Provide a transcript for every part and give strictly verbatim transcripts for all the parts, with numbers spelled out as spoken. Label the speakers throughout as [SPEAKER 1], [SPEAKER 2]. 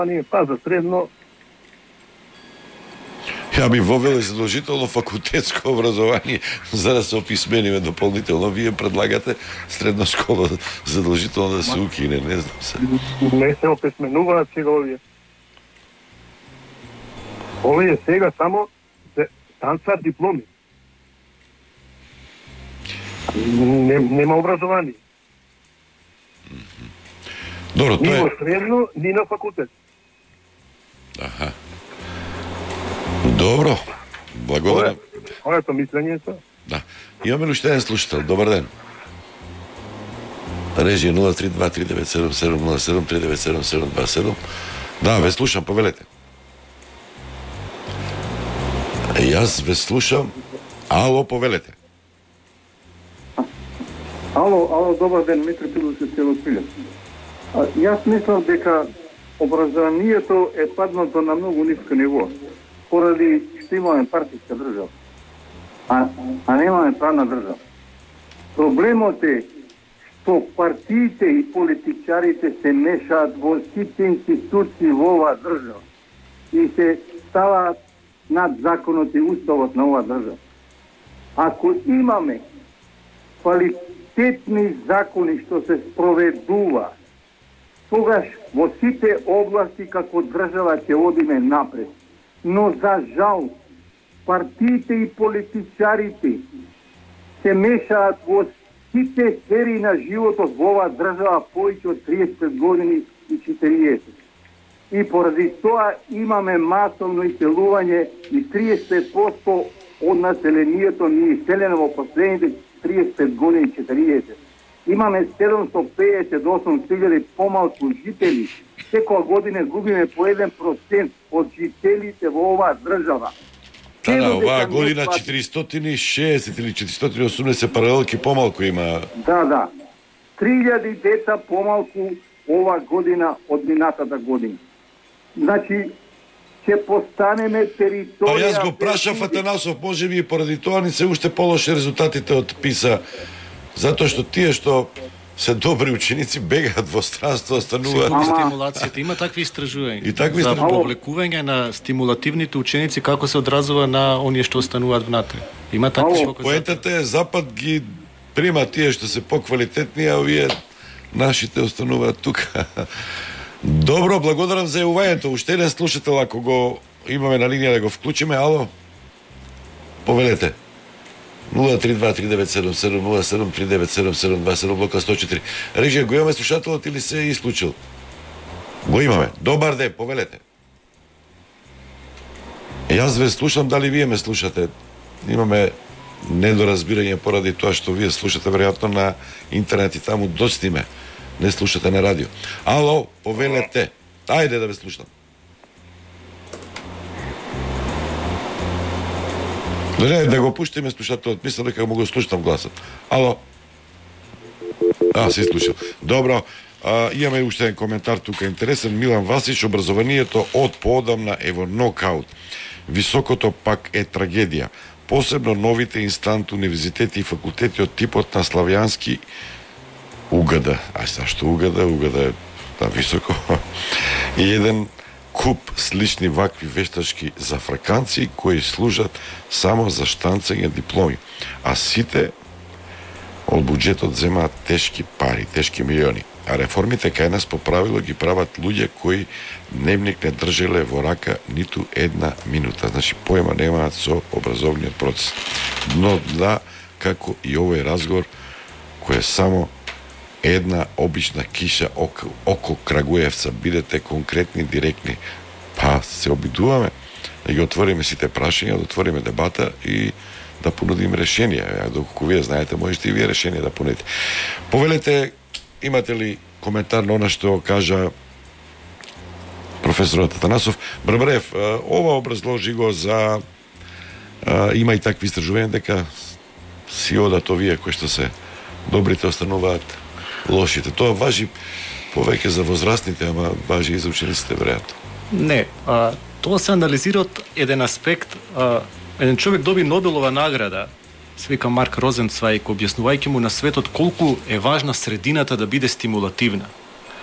[SPEAKER 1] па за средно.
[SPEAKER 2] Ја би вовел задолжително факултетско образование за да се описмениме дополнително. Вие предлагате средна школа задолжително да се укине, не знам се.
[SPEAKER 1] Не се описменуваат сега овие. Овие сега само се танцар дипломи. Не, нема образование.
[SPEAKER 2] Добро, тоа
[SPEAKER 1] е... Ни
[SPEAKER 2] е...
[SPEAKER 1] во средно, ни на факултет.
[SPEAKER 2] Аха. Добро. Благодарам.
[SPEAKER 1] Ова е тоа мислењето.
[SPEAKER 2] Да. Имаме ли уште еден слушател? Добар ден. Режија нула три два три девет седум седум нула седум три девет седум седум два седум. Да, ве слушам, повелете. Јас ве слушам. Ало, повелете.
[SPEAKER 3] Ало, ало, добар ден, Митри Пилус е село Пиле. Јас мислам дека образованието е паднато на многу ниско ниво, поради што имаме партиска држава, а, а немаме правна држава. Проблемот е што партиите и политичарите се мешаат во сите институции во оваа држава и се ставаат над законот и уставот на оваа држава. Ако имаме квалитетни закони што се спроведува, тогаш во сите области како држава ќе одиме напред. Но за жал, партиите и политичарите се мешаат во сите сфери на животот во оваа држава повеќе од триесет години и четириесет. И поради тоа имаме масовно иселување и триесет проценти од населението ни е иселено во последните триесет години и четириесет. Имаме седумстотини и педесет до осум илјади помалку жители. Секоја година губиме по еден процент од жителите во оваа држава.
[SPEAKER 2] Да, да, оваа година четиристотини и шеесет или четиристотини и осумдесет паралелки помалку има.
[SPEAKER 3] Да, да. три илјади деца помалку оваа година од минатата година. Значи, ќе постанеме територија...
[SPEAKER 2] Па јас го прашав Атанасов, може би и поради тоа ни се уште полоши резултатите од ПИСА, затоа што тие што се добри ученици бегаат во странство, остануваат.
[SPEAKER 4] Ама... Стимулацијата има такви истражувања.
[SPEAKER 2] И такви
[SPEAKER 4] за
[SPEAKER 2] истражувања.
[SPEAKER 4] повлекување на стимулативните ученици како се одразува на оние што остануваат внатре. Има такви показатели.
[SPEAKER 2] Поетата е Запад ги прима тие што се поквалитетни, а овие нашите остануваат тука. Добро, благодарам за јавувањето. Уште еден слушател, ако го имаме на линија да го вклучиме. Ало? Повелете. нула три два три девет седум седум нула седум три девет седум седум два седум блока сто четири. Режија, го имаме слушателот или се е исклучил? Го имаме. Добар ден, повелете. Јас ве слушам, дали вие ме слушате? Имаме недоразбирање поради тоа што вие слушате веројатно на интернет и таму достиме. Не слушате на радио. Ало, повелете. Ајде да ве слушам. Не, да го пуштиме слушателот. Мислам дека му го слушам гласот. Ало. А, се исклучил. Добро. А, имаме уште еден коментар тука интересен. Милан Васич, образованието од поодамна е во нокаут. Високото пак е трагедија. Посебно новите инстант универзитети и факултети од типот на славјански УГД. А зашто УГД? УГД е да, високо. И еден куп слични вакви вештачки зафраканци кои служат само за штанцање дипломи. А сите од буџетот земаат тешки пари, тешки милиони. А реформите кај нас по правило ги прават луѓе кои дневник не држеле во рака ниту една минута. Значи, поема немаат со образовниот процес. Но да, како и овој разговор, кој е само една обична киша око, око Крагуевца, бидете конкретни, директни. Па се обидуваме да ги отвориме сите прашања, да отвориме дебата и да понудиме решение. Доколку вие знаете, можете и вие решение да понудите. Повелете, имате ли коментар на она што кажа професорот Атанасов? Брбрев, ова образложи го за има и такви истражувања дека си одат овие кои што се добрите остануваат лошите. Тоа важи повеќе за возрастните, ама важи и за учениците, веројатно.
[SPEAKER 4] Не, а, тоа се анализира од еден аспект. А, еден човек доби Нобелова награда, се вика Марк Розенцвајк, објаснувајќи му на светот колку е важна средината да биде стимулативна.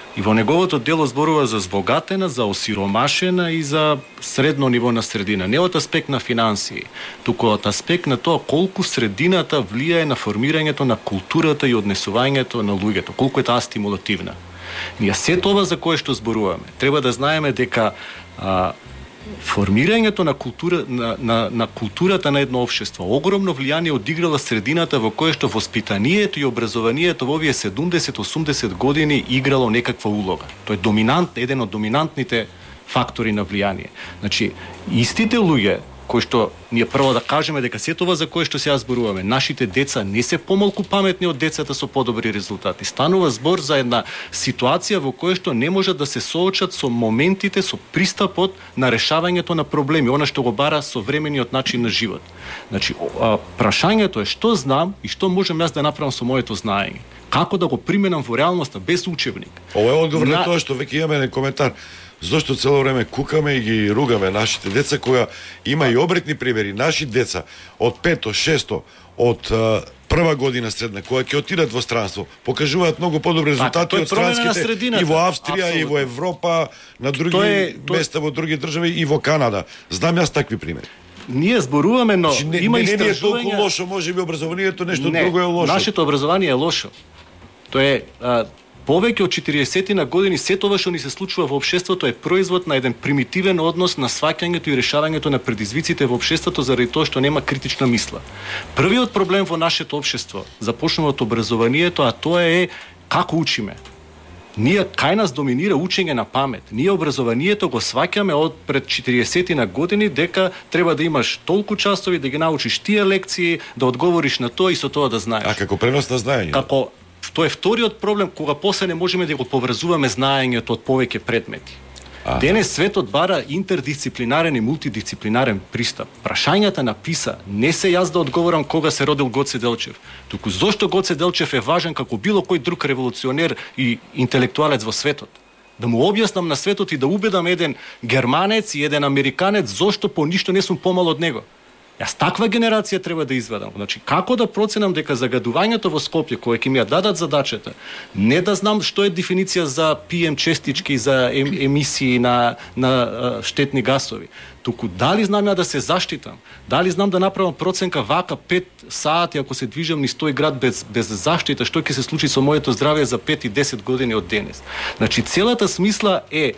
[SPEAKER 4] И во неговото дело зборува за збогатена, за осиромашена и за средно ниво на средина. Не од аспект на финансии, туку од аспект на тоа колку средината влијае на формирањето на културата и однесувањето на луѓето, колку е таа стимулативна. Ние се тоа за кое што зборуваме, треба да знаеме дека а, формирањето на култура на, на, на културата на едно општество огромно влијание одиграла средината во кое што воспитанието и образованието во овие седумдесет до осумдесет години играло некаква улога. Тој е доминант, еден од доминантните фактори на влијание. Значи, истите луѓе кои што ние прво да кажеме дека се тоа за кое што сега зборуваме, нашите деца не се помалку паметни од децата со подобри резултати. Станува збор за една ситуација во која што не можат да се соочат со моментите, со пристапот на решавањето на проблеми, она што го бара современиот начин на живот. Значи, прашањето е што знам и што можам јас да направам со моето знаење. Како да го применам во реалноста без учебник.
[SPEAKER 2] Ова е одговор на, на тоа што веќе имаме еден коментар. Зошто цело време кукаме и ги ругаме нашите деца, која има и обретни примери. Наши деца од пето, шесто, од а, прва година средна, која ќе отидат во странство, покажуваат многу подобри резултати од странските и во Австрија, абсолютно. И во Европа, на други е, места, во други држави и во Канада. Знам јас такви примери.
[SPEAKER 4] Ние зборуваме, но
[SPEAKER 2] значи, не,
[SPEAKER 4] има
[SPEAKER 2] не,
[SPEAKER 4] истражувања...
[SPEAKER 2] Не, не е толку лошо, може би образованието, нешто
[SPEAKER 4] не,
[SPEAKER 2] друго е лошо.
[SPEAKER 4] Нашето образование е лошо. Тоа е... А, повеќе од четириесет на години се тоа што ни се случува во општеството е производ на еден примитивен однос на сваќањето и решавањето на предизвиците во општеството заради тоа што нема критична мисла. Првиот проблем во нашето општество започнува од образованието, а тоа е како учиме. Ние кај нас доминира учење на памет. Ние образованието го сваќаме од пред четириесет на години дека треба да имаш толку часови да ги научиш тие лекции, да одговориш на тоа и со тоа да знаеш.
[SPEAKER 2] А како пренос на знаење?
[SPEAKER 4] Како Тоа е вториот проблем, кога после не можеме да го поврзуваме знаењето од повеќе предмети. Аха. Денес светот бара интердисциплинарен и мултидисциплинарен пристап. Прашањата на ПИСА не се јас да одговорам кога се родил Гоце Делчев, туку зошто Гоце Делчев е важен како било кој друг револуционер и интелектуалец во светот. Да му објаснам на светот и да убедам еден германец и еден американец зошто по ништо не сум помал од него. Јас таква генерација треба да извадам. Значи, како да проценам дека загадувањето во Скопје, кое ќе ми ја дадат задачата, не да знам што е дефиниција за пи ем честички, за ем, емисии на, на а, штетни гасови, туку дали знам ја да се заштитам, дали знам да направам проценка вака пет сати ако се движам низ тој град без, без заштита, што ќе се случи со моето здравје за пет и десет години од денес. Значи, целата смисла е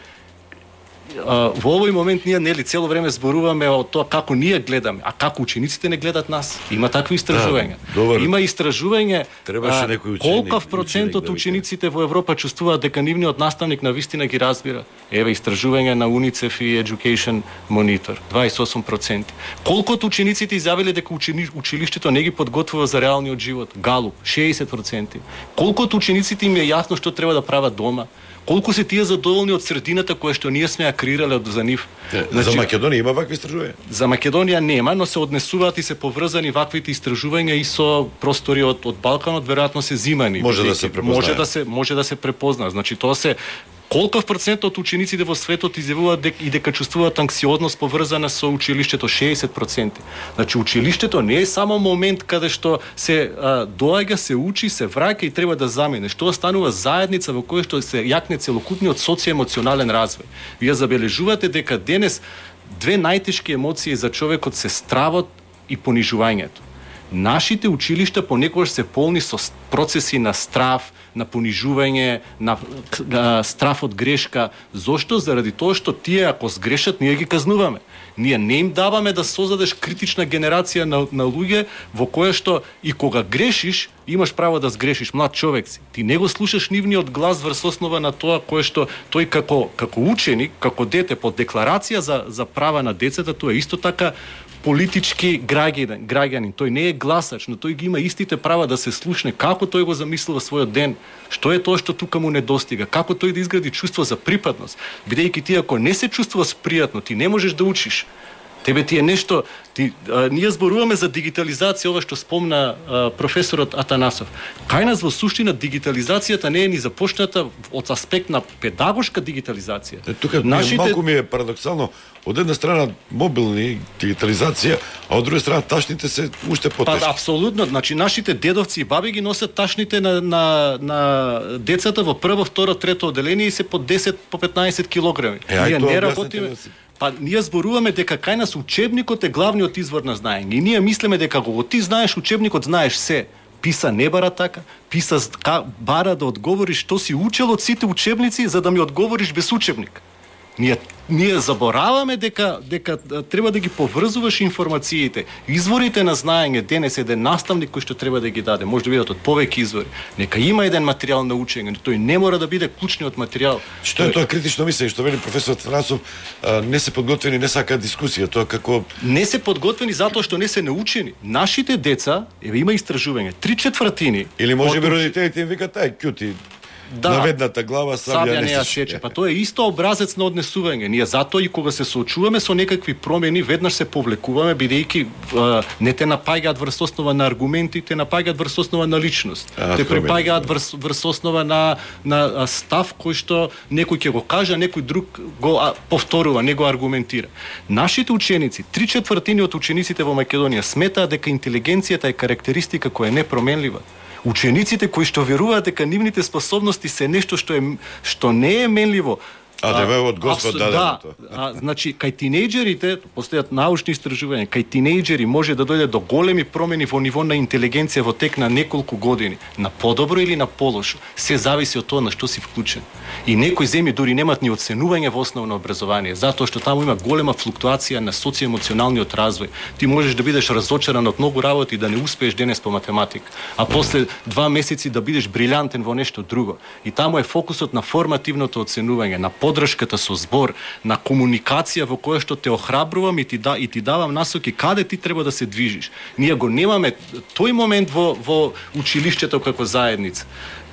[SPEAKER 4] Uh, во овој момент ние нели цело време зборуваме о тоа како ние гледаме, а како учениците не гледат нас. Има такви истражувања. Да, има истражување
[SPEAKER 2] требаше некој ученик.
[SPEAKER 4] Колкав процент од учениците во Европа чувствуваат дека нивниот наставник навистина ги разбира. Еве истражување на UNICEF и Education Monitor, дваесет и осум проценти. Колку од учениците изјавиле дека учени, училиштето не ги подготвува за реалниот живот? Галуп, шеесет проценти. Колку од учениците им е јасно што треба да прават дома? Колку се тие задоволни од средината која што ние сме ја креирале од за нив?
[SPEAKER 2] Значи, за Македонија има вакви истражувања?
[SPEAKER 4] За Македонија нема, но се однесуваат и се поврзани ваквите истражувања и со простори од, од Балканот, веројатно се зимани.
[SPEAKER 2] Може да се препознаат.
[SPEAKER 4] Може да се може да се препозна. Значи тоа се колков процент од учениците во светот изјавуваат дека и дека чувствуваат анксиозност поврзана со училиштето, шеесет проценти. Значи училиштето не е само момент каде што се а, доаѓа, се учи, се враќа и треба да замине. Што станува заедница во која што се јакне целокупниот социоемоционален развој. Вие забележувате дека денес две најтешки емоции за човекот се стравот и понижувањето. Нашите училишта понекогаш се полни со процеси на страв, на понижување, на страф од грешка. Зошто? Заради тоа што тие ако сгрешат, ние ги казнуваме. Ние не им даваме да создадеш критична генерација на, на луѓе во која што и кога грешиш, имаш право да сгрешиш, млад човек си. Ти не го слушаш нивниот глас врз основа на тоа кое што тој како како ученик, како дете под декларација за за права на децата, тоа е исто така политички граѓанин, граѓанин. Тој не е гласач, но тој ги има истите права да се слушне како тој го замислува својот ден, што е тоа што тука му недостига, како тој да изгради чувство за припадност. Бидејќи ти ако не се чувствуваш пријатно, ти не можеш да учиш. Тебе ти е нешто, ти, а, ние зборуваме за дигитализација, ова што спомна а, професорот Атанасов. Кај нас во суштина дигитализацијата не е ни започната од аспект на педагошка дигитализација.
[SPEAKER 2] Е, тука Нашите... малку ми е парадоксално, од една страна мобилни дигитализација, а од друга страна ташните се уште потешки.
[SPEAKER 4] Па апсолутно, значи нашите дедовци и баби ги носат ташните на, на, на децата во прво, второ, трето одделение и се по десет, по петнаесет килограми.
[SPEAKER 2] Е,
[SPEAKER 4] ние не работиме.
[SPEAKER 2] Да си...
[SPEAKER 4] Па ние зборуваме дека кај нас учебникот е главниот извор на знаење. И ние мислиме дека кога ти знаеш учебникот, знаеш се. Писа не бара така, Писа бара да одговориш што си учел од сите учебници за да ми одговориш без учебник. Ние ние забораваме дека дека треба да ги поврзуваш информациите. Изворите на знаење денес еден наставник кој што треба да ги даде, може да бидат од повеќе извори. Нека има еден материјал на учење, но тој не мора да биде клучниот материјал.
[SPEAKER 2] Што е тоа критично мислење, што вели професор Атанасов, не се подготвени, не сакаат дискусија, тоа како
[SPEAKER 4] не се подготвени затоа што не се научени. Нашите деца, еве има истражување, три четвртини
[SPEAKER 2] или можеби родителите им викаат ај ќути. Да, наведната глава сабја не ја
[SPEAKER 4] сече. Па тоа е исто образец на однесување. Ние затоа и кога се соочуваме со некакви промени, веднаш се повлекуваме бидејќи не те напаѓаат врз основа на аргументи, те напаѓаат врз основа на личност. А, те припаѓаат врз, врз основа на на став кој што некој ќе го каже, а некој друг го а, повторува, не го аргументира. Нашите ученици, три четвртини од учениците во Македонија сметаат дека интелигенцијата е карактеристика која е непроменлива. Учениците кои што веруваат дека нивните способности се нешто што е што не е менливо.
[SPEAKER 2] А да бе од Господ дадено.
[SPEAKER 4] Да, значи кај тинејџерите постојат научни истражувања, кај тинејџери може да дојде до големи промени во ниво на интелигенција во тек на неколку години, на подобро или на полошо. Се зависи од тоа на што си вклучен. И некои земји дури немаат ни оценување во основно образование, затоа што таму има голема флуктуација на социоемоционалниот развој. Ти можеш да бидеш разочаран од многу работи да не успееш денес по математика, а после два месеци да бидеш брилјантен во нешто друго. И таму е фокусот на формативното оценување, на подршката со збор, на комуникација во која што те охрабрувам и ти да и ти давам насоки каде ти треба да се движиш. Ние го немаме тој момент во во училиштето како заедница.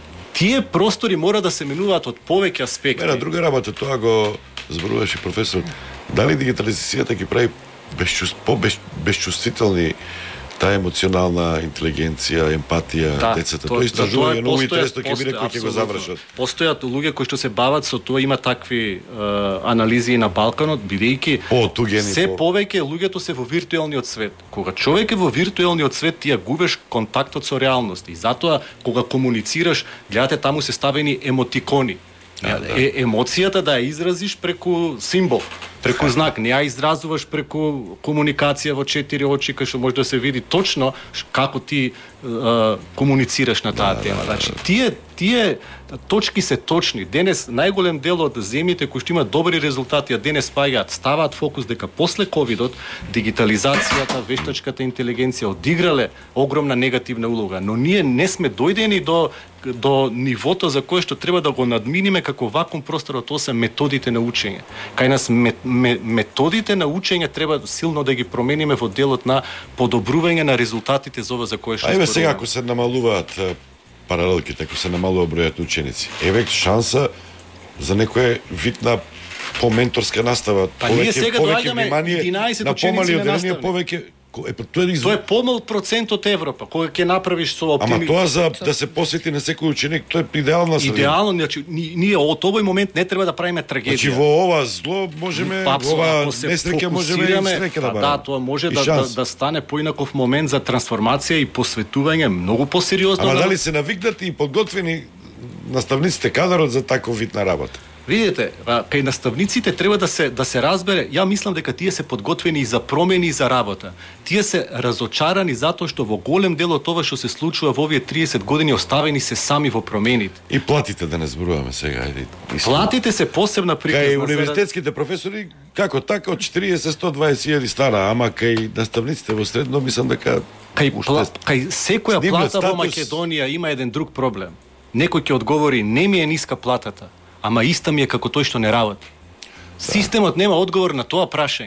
[SPEAKER 4] Тие простори мора да се менуваат од повеќе аспекти.
[SPEAKER 2] Мера друга работа, тоа го зборуваше професор. Дали дигитализацијата ги прави безчувств, по-безчувствителни таа емоционална интелигенција, емпатија, да, децата. Тоа истражување многу интересно ќе биде кој ќе го завршат.
[SPEAKER 4] Постојат луѓе кои што се бават со тоа, има такви е, анализи на Балканот, бидејќи се повеќе луѓето се во виртуелниот свет. Кога човек е во виртуелниот свет, ти ја губиш контактот со реалноста. И затоа кога комуницираш, гледате таму се ставени емотикони. А, да. Е, емоцијата да ја изразиш преку символ, преку знак, не ја изразуваш преку комуникација во четири очи, кај што може да се види точно како ти е, комуницираш на таа да, тема. Да, да, значи, тие тие точки се точни. Денес најголем дел од земјите кои што имаат добри резултати, а денес паѓаат, ставаат фокус дека после ковидот дигитализацијата, вештачката интелигенција одиграле огромна негативна улога, но ние не сме дојдени до до нивото за кое што треба да го надминиме како вакуум просторот, тоа се методите на учење. Кај нас методите на учење треба силно да ги промениме во делот на подобрување на резултатите за ова за кое што.
[SPEAKER 2] Ајде сега ако се намалуваат паралелките, ако се намалува бројот ученици, еве шанса за некој вид на поменторска настава,
[SPEAKER 4] па повеќе повеќе внимание на помали одделение, повеќе
[SPEAKER 2] Е, тоа е,
[SPEAKER 4] тоа е помал процент од Европа, кога ќе направиш со оптими...
[SPEAKER 2] Ама тоа за да се посвети на секој ученик, тоа е идеална средина.
[SPEAKER 4] Идеално, значи ние од овој момент не треба да правиме трагедија.
[SPEAKER 2] Значи во ова зло можеме, па, во ова несреќа можеме и среќа да
[SPEAKER 4] бараме. Да, тоа може да, да, да стане поинаков момент за трансформација и посветување многу посериозно.
[SPEAKER 2] Ама дали се навикнати и подготвени наставниците, кадарот за таков вид на работа?
[SPEAKER 4] Видите, кај наставниците треба да се да се разбере, ја мислам дека тие се подготвени и за промени и за работа. Тие се разочарани затоа што во голем дел од тоа што се случува во овие триесет години оставени се сами во промените.
[SPEAKER 2] И платите да не зборуваме сега, ајде.
[SPEAKER 4] Платите се посебна приказна.
[SPEAKER 2] Кај универзитетските професори како така од четириесет до сто дваесет илјади стара, ама кај наставниците во средно мислам дека
[SPEAKER 4] кај пла, кај секоја плата статус... во Македонија има еден друг проблем. Некој ќе одговори не ми е ниска платата, ама иста ми е како тој што не работи. Да. Системот нема одговор на тоа прашање.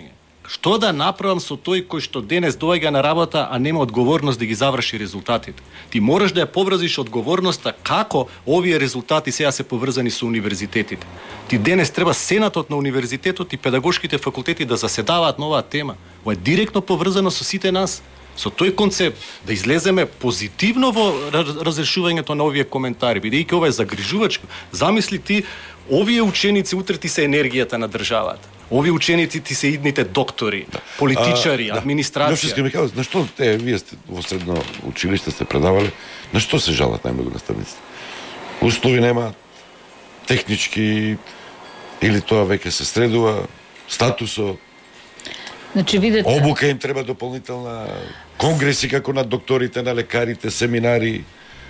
[SPEAKER 4] Што да направам со тој кој што денес доаѓа на работа, а нема одговорност да ги заврши резултатите? Ти мораш да ја поврзиш одговорноста како овие резултати сега се поврзани со универзитетите. Ти денес треба сенатот на универзитетот и педагошките факултети да заседаваат на оваа тема. Ова е директно поврзано со сите нас. Со тој концепт да излеземе позитивно во разрешувањето на овие коментари, бидејќи ова е загрижувачко. Замисли ти, овие ученици утре ти се енергијата на државата. Овие ученици ти се идните доктори, политичари, а, администрација.
[SPEAKER 2] Јовче искам да кажам, на што те, вие сте во средно училиште сте предавале, на што се жалат најмногу наставниците? Услови нема, технички, или тоа веќе се средува, статусо,
[SPEAKER 5] значи, видете...
[SPEAKER 2] обука им треба дополнителна, конгреси како на докторите, на лекарите, семинари.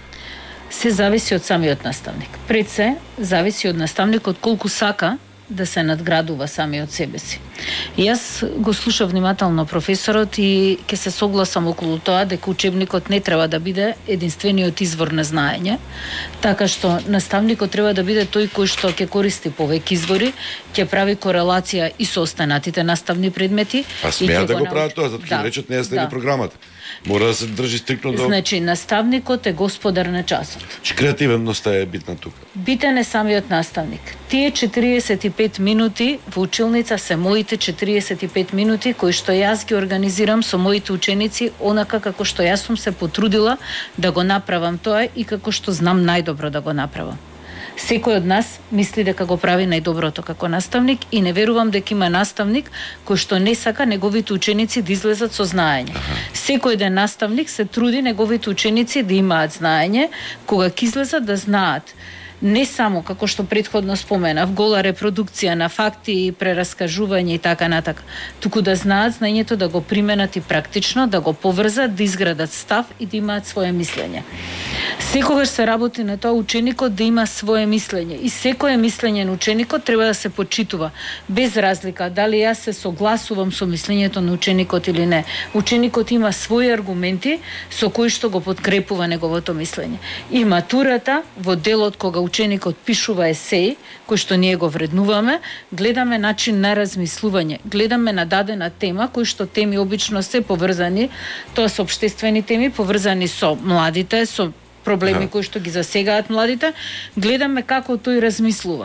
[SPEAKER 5] Се зависи од самиот наставник. Пред се, зависи од наставникот колку сака да се надградува самиот себе си. И јас го слушав внимателно професорот и ќе се согласам околу тоа дека учебникот не треба да биде единствениот извор на знаење, така што наставникот треба да биде тој кој што ќе користи повеќе извори, ќе прави корелација и со останатите наставни предмети.
[SPEAKER 2] А смеа да го
[SPEAKER 5] научи...
[SPEAKER 2] прават тоа, затоа да, речот не е следи да. програмата. Мора да се држи стрикно до...
[SPEAKER 5] Значи, наставникот е господар на часот.
[SPEAKER 2] Че креативноста е битна тука.
[SPEAKER 5] Битен е самиот наставник. Тие четириесет и пет минути во училница се моите четириесет и пет минути кои што јас ги организирам со моите ученици онака како што јас сум се потрудила да го направам тоа и како што знам најдобро да го направам. Секој од нас мисли дека го прави најдоброто како наставник и не верувам дека има наставник кој што не сака неговите ученици да излезат со знаење. Секој ден наставник се труди неговите ученици да имаат знаење, кога ќе излезат да знаат не само, како што предходно споменав, гола репродукција на факти и прераскажување и така натака, туку да знаат знаењето да го применат и практично, да го поврзат, да изградат став и да имаат свое мислење. Секогаш се работи на тоа ученикот да има свое мислење и секое мислење на ученикот треба да се почитува, без разлика дали јас се согласувам со мислењето на ученикот или не. Ученикот има своји аргументи со кои што го подкрепува неговото мислење. И матурата во делот кога ученикот пишува есеј, кој што ние го вреднуваме, гледаме начин на размислување, гледаме на дадена тема, кои што теми обично се поврзани, тоа со општествени теми, поврзани со младите, со проблеми кои што ги засегаат младите, гледаме како тој размислува.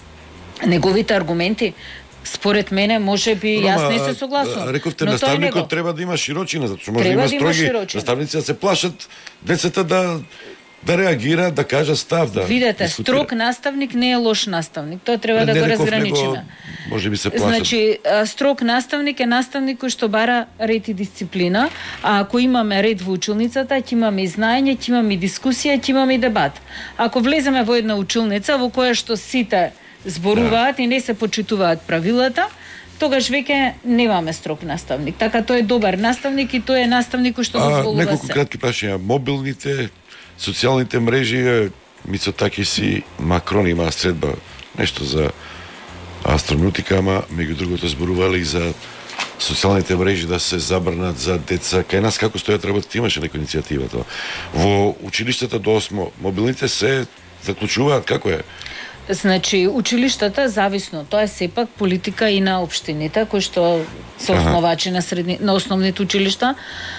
[SPEAKER 5] Неговите аргументи според мене може би јас не се согласувам.
[SPEAKER 2] Рековте наставникот него... треба да има широчина, затоа може да има строги наставници да се плашат децата да да реагира, да кажа став, да
[SPEAKER 5] видете,
[SPEAKER 2] дискутира.
[SPEAKER 5] Строг наставник не е лош наставник. Тоа треба не, да го разграничиме.
[SPEAKER 2] Може би се плашат.
[SPEAKER 5] Значи, строг наставник е наставник кој што бара ред и дисциплина, а ако имаме ред во училницата, ќе имаме и знаење, ќе имаме и дискусија, ќе имаме и дебат. Ако влеземе во една училница во која што сите зборуваат да. и не се почитуваат правилата, тогаш веќе немаме строг наставник. Така тој е добар наставник и тој е наставник кој што дозволува се.
[SPEAKER 2] Неколку кратки прашања. Мобилните социјалните мрежи, Мицотакис, Макрон има средба нешто за астронутика, ама меѓу другото зборувале и за социјалните мрежи да се забранат за деца. Кај нас како стојат работите, имаше некоја иницијатива тоа. Во училиштата до осмо мобилните се заклучуваат, како е?
[SPEAKER 5] Значи, училиштата зависно, тоа е сепак политика и на општините кои што се основачи на средни на основните училишта.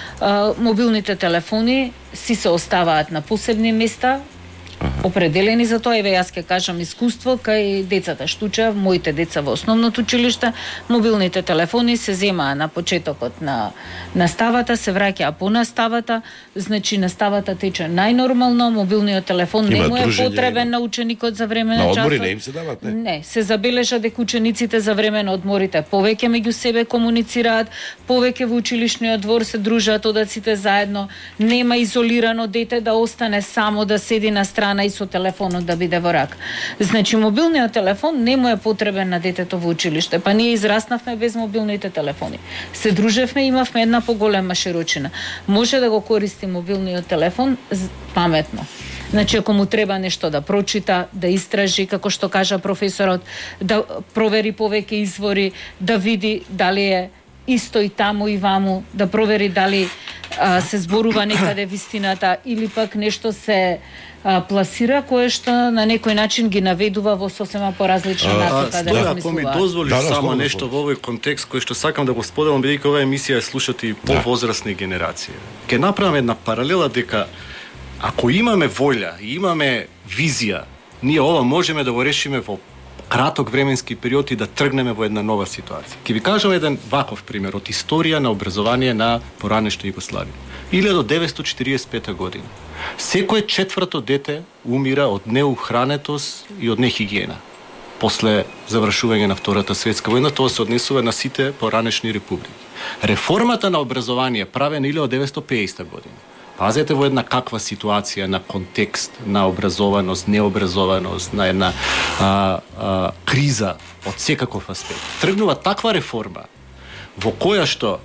[SPEAKER 5] А, мобилните телефони си се оставаат на посебни места, ага. определени за тоа. Еве јас ќе кажам искуство кај децата што учеа, моите деца во основното училиште, мобилните телефони се земаа на почетокот на наставата, се враќаа по наставата, значи наставата тече најнормално, мобилниот телефон не му е потребен на ученикот за време на часот. На одмори
[SPEAKER 2] не им се дават, не?
[SPEAKER 5] Не, се забележа дека учениците за време на одморите повеќе меѓу себе комуницираат, повеќе во училишниот двор се дружат одаците заедно, нема изолирано дете да остане само да седи на страна и со телефонот да биде во рак. Значи, мобилниот телефон не му е потребен на детето во училиште, па ние израснавме без мобилните телефони. Се дружевме, имавме една поголема широчина. Може да го користи мобилниот телефон паметно. Значи, ако му треба нешто да прочита, да истражи, како што кажа професорот, да провери повеќе извори, да види дали е исто и таму и ваму, да провери дали а, се зборува некаде вистината или пак нешто се а, пласира кое што на некој начин ги наведува во сосема поразлична насока да размислуваат.
[SPEAKER 4] Ако ми дозволиш
[SPEAKER 2] да, да,
[SPEAKER 4] само
[SPEAKER 2] да,
[SPEAKER 4] нешто во овој контекст кој што сакам да го споделам, бидејќи оваа емисија слушат и повозрастни генерации. Ке направиме една паралела дека ако имаме волја и имаме визија, ние ова можеме да го решиме во краток временски период и да тргнеме во една нова ситуација. Ќе ви кажам еден ваков пример од историја на образование на поранешна Југославија. илјада деветстотини и четиридесет и пета година. Секое четврто дете умира од неухранетост и од нехигиена. После завршување на Втората светска војна, тоа се однесува на сите поранешни републики. Реформата на образование правена илјада деветстотини и пеесета година. Пазете во една каква ситуација на контекст на образованост, необразованост, на една а, а, криза од секаков аспект. Тргнува таква реформа во која што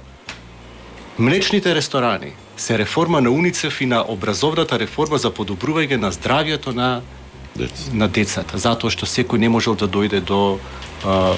[SPEAKER 4] млечните ресторани се реформа на УНИЦЕФ и на образовната реформа за подобрување на здравјето на
[SPEAKER 2] Деца.
[SPEAKER 4] на децата, затоа што секој не можел да дојде до а,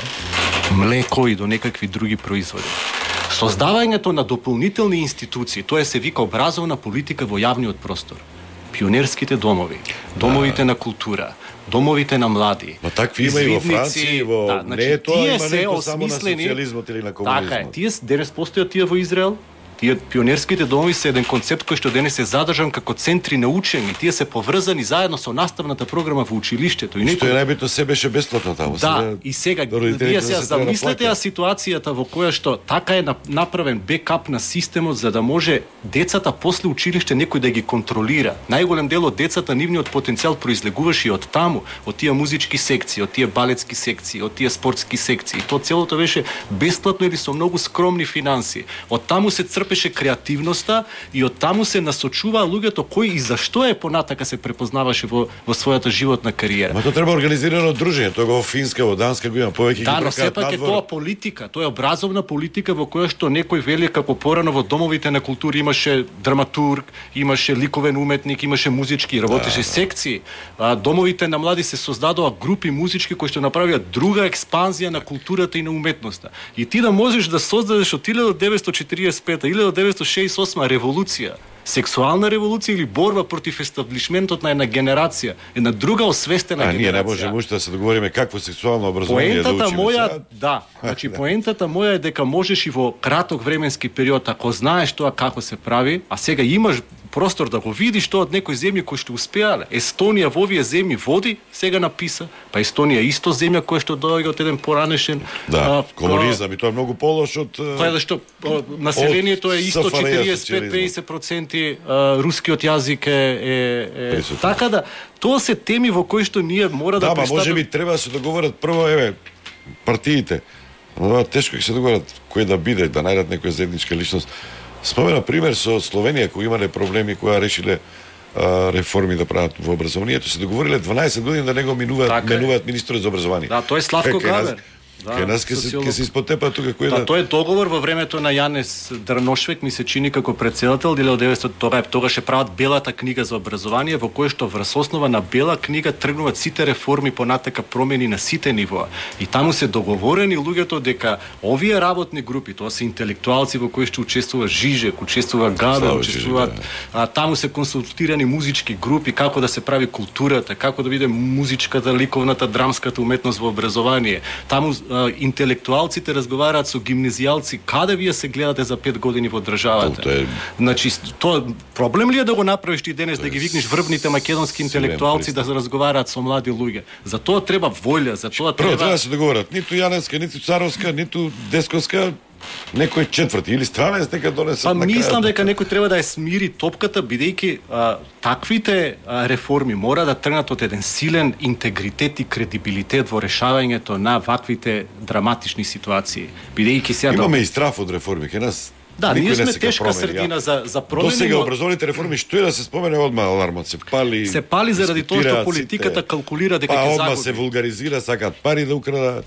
[SPEAKER 4] млеко и до некакви други производи. Создавањето на дополнителни институции, тоа се вика образовна политика во јавниот простор. Пионерските домови, домовите да. на култура, домовите на млади.
[SPEAKER 2] Ма такви има и во Франција, и во
[SPEAKER 4] да, значи,
[SPEAKER 2] не е тоа има
[SPEAKER 4] се
[SPEAKER 2] некој само на
[SPEAKER 4] осмислени...
[SPEAKER 2] социјализмот или на комунизмот.
[SPEAKER 4] Така е, тие денес постојат тие во Израел. Тие пионерските домови се еден концепт кој што денес е задржан како центри на учење. Тие се поврзани заедно со наставната програма во училиштето. И
[SPEAKER 2] Што е најбитно, се беше бесплатно таму.
[SPEAKER 4] Да, и сега вие сега замислете ја ситуацијата во која што така е направен бекап на системот за да може децата после училиште некој да ги контролира. Најголем дел од децата, нивниот потенцијал произлегуваше и од таму, од тие музички секции, од тие балетски секции, од тие спортски секции. То целото беше бесплатно или со многу скромни финанси. Од таму се црпеше креативноста и од таму се насочуваа луѓето кои и зашто е понатака се препознаваше во во својата животна кариера.
[SPEAKER 2] Ма тоа треба организирано дружење, тоа го во Финска, во Данска го има повеќе.
[SPEAKER 4] Да, но сепак е тоа политика, тоа е образовна политика во која што некој вели како порано во домовите на култура имаше драматург, имаше ликовен уметник, имаше музички, работеше да, секции. А, домовите на млади се создадоа групи музички кои што направија друга експанзија на културата и на уметноста. И ти да можеш да создадеш од илјада деветстотини и четиридесет и пета илјада деветстотини шеесет и осма револуција, сексуална револуција или борба против естаблишментот на една генерација, една друга освестена
[SPEAKER 2] а,
[SPEAKER 4] генерација.
[SPEAKER 2] Ние не можеме уште да се договориме какво сексуално образование да учиме.
[SPEAKER 4] Поентата моја,
[SPEAKER 2] сега.
[SPEAKER 4] да, значи поентата моја е дека можеш и во краток временски период, ако знаеш тоа како се прави, а сега имаш простор да го видиш тоа од некои земји кои што успеале. Естонија во овие земји води, сега написа, па Естонија исто земја која што доаѓа од еден поранешен
[SPEAKER 2] да,
[SPEAKER 4] а,
[SPEAKER 2] комунизам и тоа е многу полош од
[SPEAKER 4] тоа е што населението е исто четириесет и пет до педесет проценти, а, рускиот јазик е, е, е така да тоа се теми во кои што ние мора да,
[SPEAKER 2] да пристапиме. Да, можеби треба да се договорат прво еве партиите. Но тешко ќе се договорат кој да биде, да најдат некоја заедничка личност. Спомена пример со Словенија, кои имале проблеми, која решиле а, реформи да прават во образованието, се договориле дванаесет години да него минуваат, така менуваат министрот за образование.
[SPEAKER 4] Да, тој е Славко Гавер.
[SPEAKER 2] Да, кај нас ќе се, се испотепа тука кој
[SPEAKER 4] да...
[SPEAKER 2] да...
[SPEAKER 4] Тоа е договор во времето на Јанес Дрношвек, ми се чини како претседател, илјада деветстотини тоа е тогаш прават белата книга за образование, во која што врз основа на бела книга тргнуваат сите реформи понатака промени на сите нивоа. И таму се договорени луѓето дека овие работни групи, тоа се интелектуалци во кои што учествува Жижек, учествува Гавер, учествуваат, да. Таму се консултирани музички групи како да се прави културата, како да биде музичката, ликовната, драмската уметност во образование. Таму интелектуалците разговараат со гимназијалци каде вие се гледате за пет години во државата. То е... Значи, тоа проблем ли е да го направиш ти денес да ги викнеш врвните македонски интелектуалци да разговараат со млади луѓе? За тоа треба волја, за тоа треба...
[SPEAKER 2] Прво треба да се договорат, ниту Јаневска, ниту Царовска, ниту Десковска, некој четврти или странец нека донесе.
[SPEAKER 4] Па мислам дека некој треба да ја смири топката, бидејќи а, таквите а, реформи мора да тргнат од еден силен интегритет и кредибилитет во решавањето на ваквите драматични ситуации. Бидејќи сега
[SPEAKER 2] имаме и страф од реформи кај нас.
[SPEAKER 4] Да, ние сме тешка средина за за промени.
[SPEAKER 2] До сега образовните реформи што е да се спомене одма алармот се пали.
[SPEAKER 4] Се пали заради тоа што политиката калкулира дека ќе загуби.
[SPEAKER 2] Па одма се вулгаризира, сакаат пари да украдат.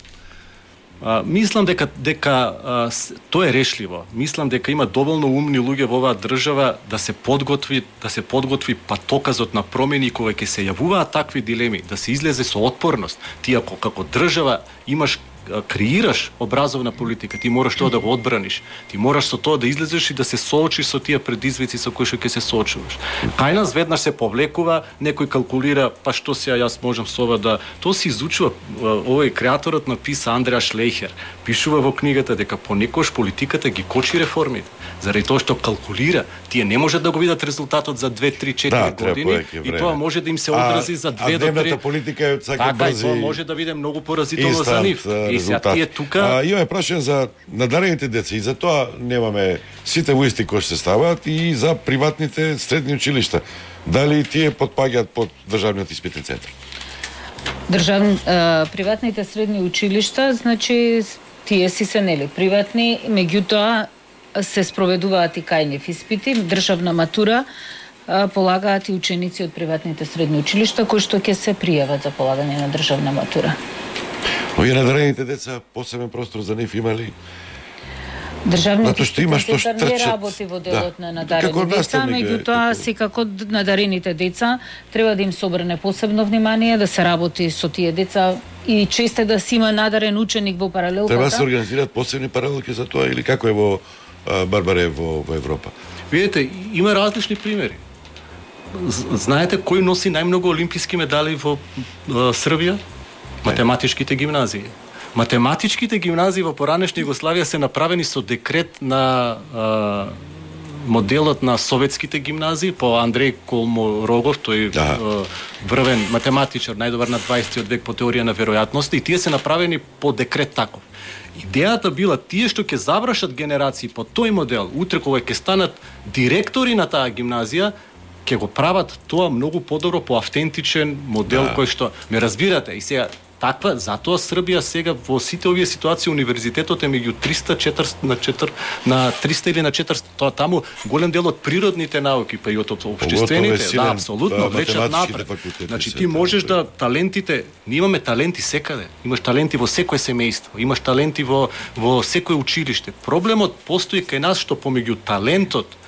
[SPEAKER 4] А, мислам дека дека а, с, тоа е решливо. Мислам дека има доволно умни луѓе во оваа држава да се подготви, да се подготви патоказот на промени кога ќе се јавуваат такви дилеми, да се излезе со отпорност. Ти ако како држава имаш креираш образовна политика, ти мораш тоа да го одбраниш. Ти мораш со тоа да излезеш и да се соочиш со тие предизвици со кои што ќе се соочуваш. Кај нас веднаш се повлекува, некој калкулира, па што сега јас можам со ова да... Тоа се изучува, овој креаторот написа Андреа Шлейхер, пишува во книгата дека понекогаш политиката ги кочи реформите. Заради тоа што калкулира, тие не можат да го видат резултатот за две, три, четири
[SPEAKER 2] да,
[SPEAKER 4] години и тоа може да им се одрази за две до три.
[SPEAKER 2] А политика е сака
[SPEAKER 4] така,
[SPEAKER 2] брзи.
[SPEAKER 4] Така, тоа може да биде многу поразително за нив. И сега тие тука...
[SPEAKER 2] А, имаме прашање за надарените деца и за тоа немаме сите во исти кош се ставаат и за приватните средни училишта. Дали тие потпаѓаат под државниот испитен центар?
[SPEAKER 5] Државни, приватните средни училишта, значи тие си се нели приватни, меѓутоа се спроведуваат и кај нив испити, државна матура полагаат и ученици од приватните средни училишта кои што ќе се пријават за полагање на државна матура.
[SPEAKER 2] Овие надарените деца посебен простор за нив има ли?
[SPEAKER 5] Државниот испитен центар не работи во делот
[SPEAKER 2] да.
[SPEAKER 5] на надарени деца, меѓутоа си како надарените деца треба да им се обрне посебно внимание, да се работи со тие деца и често да си има надарен ученик во паралелката.
[SPEAKER 2] Треба да се организираат посебни паралелки за тоа или како е во Барбаре во, во Европа?
[SPEAKER 4] Видете, има различни примери. Знаете кој носи најмногу олимписки медали во Србија? Математичките гимназии. Математичките гимназии во поранешна Југославија се направени со декрет на а, моделот на советските гимназии по Андреј Колморогов, тој да. а, врвен математичар, најдобар на дваесеттиот век по теорија на веројатноста, и тие се направени по декрет таков. Идејата била тие што ќе завршат генерации по тој модел, утре кога ќе станат директори на таа гимназија, ќе го прават тоа многу подобро по автентичен модел да. Кој што ме разбирате. И сега таква, затоа Србија сега во сите овие ситуации универзитетот е меѓу триста четириста на четири на триста или на четириста, тоа таму голем дел од природните науки, па и од општествените, да, апсолутно влечат напред. Значи ти можеш да талентите, ние имаме таленти секаде. Имаш таленти во секое семејство, имаш таленти во во секое училиште. Проблемот постои кај нас што помеѓу талентот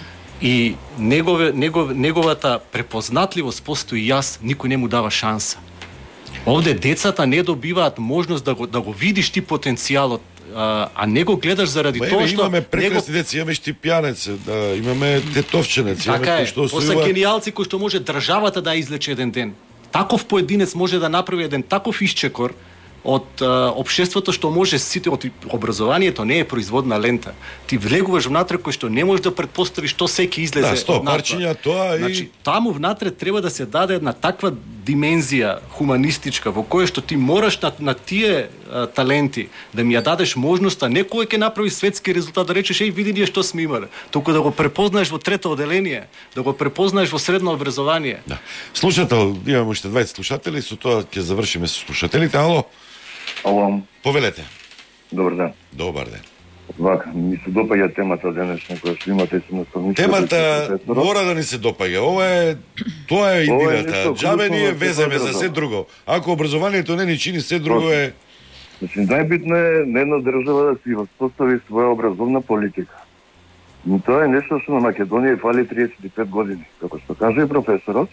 [SPEAKER 4] и негове, негов, неговата препознатливост постои јас, никој не му дава шанса. Овде децата не добиваат можност да го, да го видиш ти потенцијалот, а, а не го гледаш заради
[SPEAKER 2] Ба,
[SPEAKER 4] тоа што...
[SPEAKER 2] Имаме прекрасни деца, имаме штипјанец, да, имаме тетовченец, имаме
[SPEAKER 4] така
[SPEAKER 2] кои што
[SPEAKER 4] освојува...
[SPEAKER 2] освојува...
[SPEAKER 4] Тоа се гениалци кои што може државата да излече еден ден. Таков поединец може да направи еден таков исчекор од а, општеството што може сите од образованието не е производна лента. Ти влегуваш внатре кој што не можеш да претпоставиш што секи излезе.
[SPEAKER 2] Да, сто парчиња тоа и
[SPEAKER 4] значи таму внатре треба да се даде една таква димензија хуманистичка во која што ти мораш на, на тие а, таленти да ми ја дадеш можноста не кој ќе направи светски резултат да речеш еј види ние што сме имале, туку да го препознаеш во трето оделение, да го препознаеш во средно образование.
[SPEAKER 2] Да. Слушател, имаме уште дваесет слушатели, со тоа ќе завршиме со слушателите. Ало.
[SPEAKER 1] Ало.
[SPEAKER 2] Повелете.
[SPEAKER 1] Добар ден.
[SPEAKER 2] Добар ден.
[SPEAKER 1] Вака, ми се допаѓа темата денешна која што имате со наставниците.
[SPEAKER 2] Темата мора да ни се допаѓа. Ова е тоа е идејата. Џабе ние веземе за се друго. Ако образованието не ни чини, се друго е.
[SPEAKER 1] Значи најбитно е не една држава да си воспостави своја образовна политика. Но тоа е нешто што на Македонија фали триесет и пет години. Како што каже и професорот,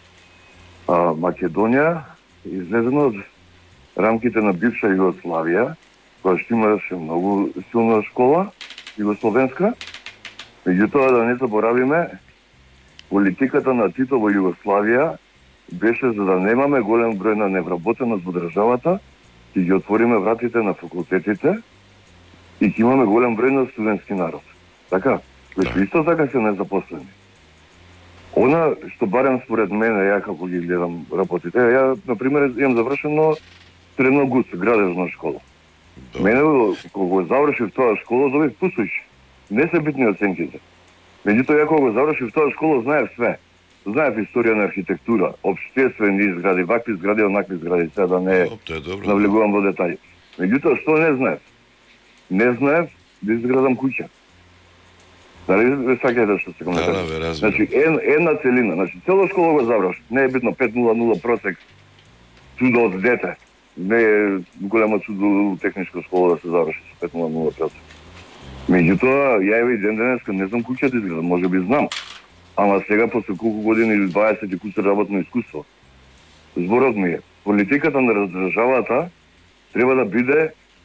[SPEAKER 1] а Македонија излезена од рамките на бивша Југославија, која што имаше многу силна школа, југословенска. Меѓутоа да не заборавиме, политиката на Тито во Југославија беше за да немаме голем број на невработеност во државата, ќе ги отвориме вратите на факултетите и ќе имаме голем број на студентски народ. Така, кои што исто така се незапослени. Она што барем според мене, ја како ги гледам работите, ја, например, имам завршено Средно Густ, градежна школа. Да. Мене, кога го завршив тоа школа, добив пусуиш. Не се битни оценките. Меѓутоа, ја кога го завршив тоа школа, знаев све. Знаев историја на архитектура, општествени згради, вакви згради, онакви згради, сега да не навлегувам во детали. Меѓутоа, што не знаев? Не знаев да изградам куќа. Дали ве сакате што се коментарам?
[SPEAKER 2] Да, да,
[SPEAKER 1] значи, ен, една целина, значи, цела школа го завршив. Не е битно пет нула нула просек, чудо од дете. Не е големо чудо техничка школа да се заврши со пет нула нула просек. Меѓутоа, ја еве и ден денеска не знам куќа да изгледам, може би знам. Ама сега, после колку години или дваесет и кусур работно искуство, зборот ми е, политиката на државата треба да биде